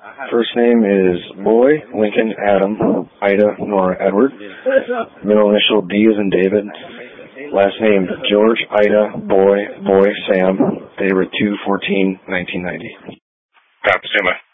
First name is Boy, Lincoln, Adam, Ida, Nora, Edward. Middle initial D as in David. Last name George, Ida, Boy, Sam. Date of birth 2/14/1990. Copy, stand by.